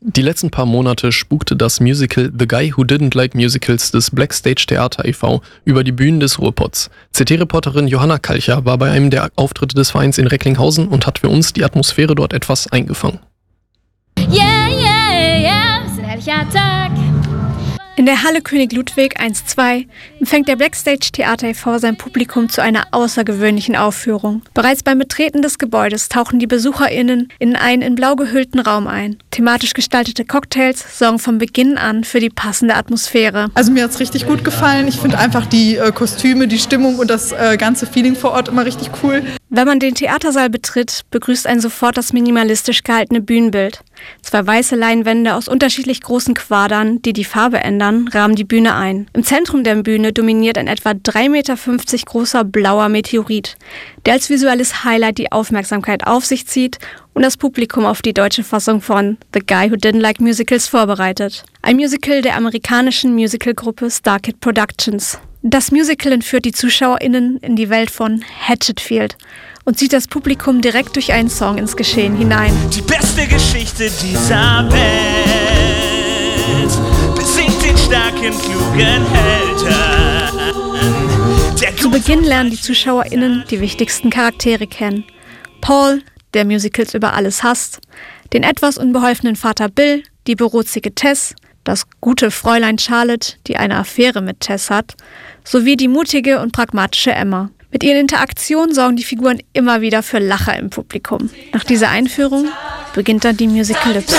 Die letzten paar Monate spukte das Musical The Guy Who Didn't Like Musicals des Black Stage Theater e.V. über die Bühnen des Ruhrpots. CT-Reporterin Johanna Kalcher war bei einem der Auftritte des Vereins in Recklinghausen und hat für uns die Atmosphäre dort etwas eingefangen. Yeah, yeah, yeah, es ist ein herrlicher Tag. In der Halle König Ludwig 1-2 empfängt der Black Stage Theater e.V. sein Publikum zu einer außergewöhnlichen Aufführung. Bereits beim Betreten des Gebäudes tauchen die BesucherInnen in einen in blau gehüllten Raum ein. Thematisch gestaltete Cocktails sorgen von Beginn an für die passende Atmosphäre. Also mir hat es richtig gut gefallen. Ich finde einfach die Kostüme, die Stimmung und das ganze Feeling vor Ort immer richtig cool. Wenn man den Theatersaal betritt, begrüßt einen sofort das minimalistisch gehaltene Bühnenbild. 2 weiße Leinwände aus unterschiedlich großen Quadern, die die Farbe ändern, rahmen die Bühne ein. Im Zentrum der Bühne dominiert ein etwa 3,50 Meter großer blauer Meteorit, der als visuelles Highlight die Aufmerksamkeit auf sich zieht und das Publikum auf die deutsche Fassung von The Guy Who Didn't Like Musicals vorbereitet. Ein Musical der amerikanischen Musicalgruppe Starkid Productions. Das Musical entführt die ZuschauerInnen in die Welt von Hatchetfield und zieht das Publikum direkt durch einen Song ins Geschehen hinein. Die beste Geschichte dieser Welt besingt den starken, klugen Helden. Zu Beginn lernen die ZuschauerInnen die wichtigsten Charaktere kennen. Paul, der Musicals über alles hasst, den etwas unbeholfenen Vater Bill, die bürozige Tess, das gute Fräulein Charlotte, die eine Affäre mit Tess hat, sowie die mutige und pragmatische Emma. Mit ihren Interaktionen sorgen die Figuren immer wieder für Lacher im Publikum. Nach dieser Einführung beginnt dann die Musicalypse.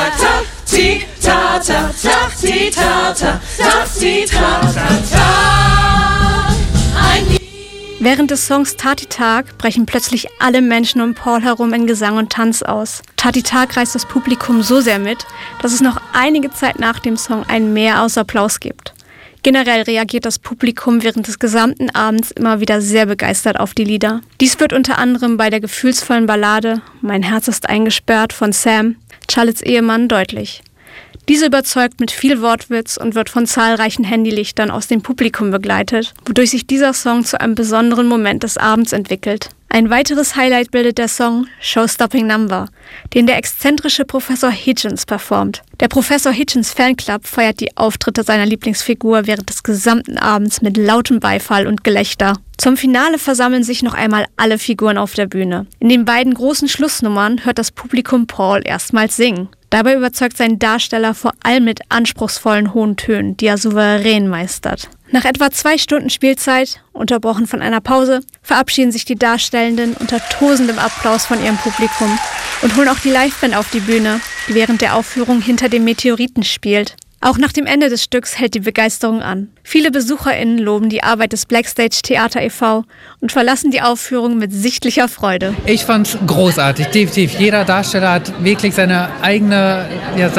Während des Songs Tati-Tag brechen plötzlich alle Menschen um Paul herum in Gesang und Tanz aus. Tati-Tag reißt das Publikum so sehr mit, dass es noch einige Zeit nach dem Song ein Mehr aus Applaus gibt. Generell reagiert das Publikum während des gesamten Abends immer wieder sehr begeistert auf die Lieder. Dies wird unter anderem bei der gefühlsvollen Ballade Mein Herz ist eingesperrt von Sam, Charlottes Ehemann, deutlich. Diese überzeugt mit viel Wortwitz und wird von zahlreichen Handylichtern aus dem Publikum begleitet, wodurch sich dieser Song zu einem besonderen Moment des Abends entwickelt. Ein weiteres Highlight bildet der Song Show-Stopping Number, den der exzentrische Professor Hitchens performt. Der Professor Hitchens Fanclub feiert die Auftritte seiner Lieblingsfigur während des gesamten Abends mit lautem Beifall und Gelächter. Zum Finale versammeln sich noch einmal alle Figuren auf der Bühne. In den beiden großen Schlussnummern hört das Publikum Paul erstmals singen. Dabei überzeugt sein Darsteller vor allem mit anspruchsvollen hohen Tönen, die er souverän meistert. Nach etwa 2 Stunden Spielzeit, unterbrochen von einer Pause, verabschieden sich die Darstellenden unter tosendem Applaus von ihrem Publikum und holen auch die Liveband auf die Bühne, die während der Aufführung hinter dem Meteoriten spielt. Auch nach dem Ende des Stücks hält die Begeisterung an. Viele BesucherInnen loben die Arbeit des Black Stage Theater e.V. und verlassen die Aufführung mit sichtlicher Freude. Ich fand's großartig, definitiv. Jeder Darsteller hat wirklich seine eigene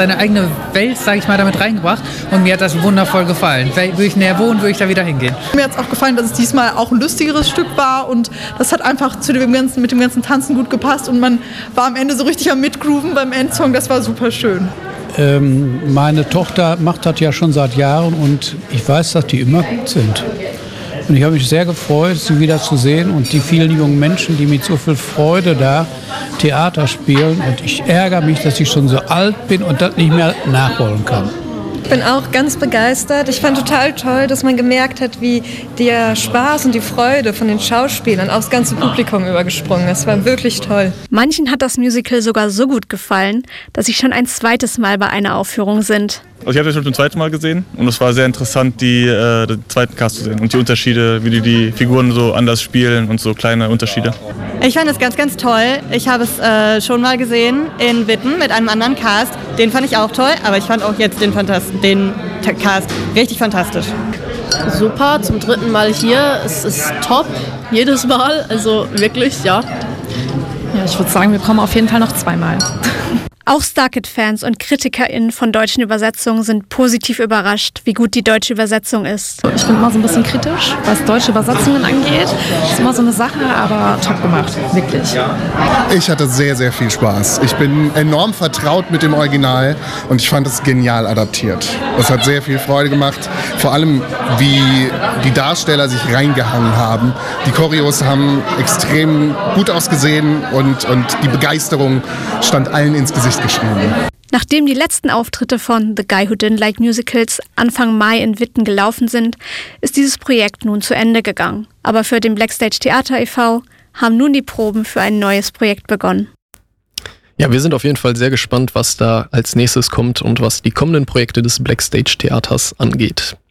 Welt, sage ich mal, damit reingebracht und mir hat das wundervoll gefallen. Würde ich näher wohnen, würde ich da wieder hingehen. Mir hat es auch gefallen, dass es diesmal auch ein lustigeres Stück war und das hat einfach mit dem ganzen Tanzen gut gepasst und man war am Ende so richtig am Mitgrooven beim Endsong, das war super schön. Meine Tochter macht das ja schon seit Jahren und ich weiß, dass die immer gut sind. Und ich habe mich sehr gefreut, sie wieder zu sehen und die vielen jungen Menschen, die mit so viel Freude da Theater spielen. Und ich ärgere mich, dass ich schon so alt bin und das nicht mehr nachholen kann. Ich bin auch ganz begeistert. Ich fand total toll, dass man gemerkt hat, wie der Spaß und die Freude von den Schauspielern aufs ganze Publikum übergesprungen ist. Es war wirklich toll. Manchen hat das Musical sogar so gut gefallen, dass sie schon ein zweites Mal bei einer Aufführung sind. Also ich habe das schon zum zweiten Mal gesehen und es war sehr interessant, den zweiten Cast zu sehen und die Unterschiede, wie die Figuren so anders spielen und so kleine Unterschiede. Ich fand es ganz, ganz toll. Ich habe es schon mal gesehen in Witten mit einem anderen Cast. Den fand ich auch toll, aber ich fand auch jetzt den Cast richtig fantastisch. Super, zum 3. Mal hier. Es ist top, jedes Mal, also wirklich, ja. Ja, ich würde sagen, wir kommen auf jeden Fall noch 2 Mal. Auch Starkid-Fans und KritikerInnen von deutschen Übersetzungen sind positiv überrascht, wie gut die deutsche Übersetzung ist. Ich bin immer so ein bisschen kritisch, was deutsche Übersetzungen angeht. Das ist immer so eine Sache, aber top gemacht, wirklich. Ich hatte sehr, sehr viel Spaß. Ich bin enorm vertraut mit dem Original und ich fand es genial adaptiert. Es hat sehr viel Freude gemacht, vor allem wie die Darsteller sich reingehangen haben. Die Choreos haben extrem gut ausgesehen und die Begeisterung stand allen ins Gesicht geschrieben. Nachdem die letzten Auftritte von The Guy Who Didn't Like Musicals Anfang Mai in Witten gelaufen sind, ist dieses Projekt nun zu Ende gegangen. Aber für den Blackstage Theater e.V. haben nun die Proben für ein neues Projekt begonnen. Ja, wir sind auf jeden Fall sehr gespannt, was da als nächstes kommt und was die kommenden Projekte des Blackstage Theaters angeht.